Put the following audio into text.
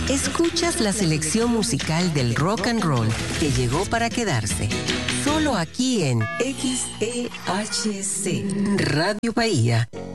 Escuchas la selección musical del rock and roll que llegó para quedarse. Solo aquí en XEHC Radio Bahía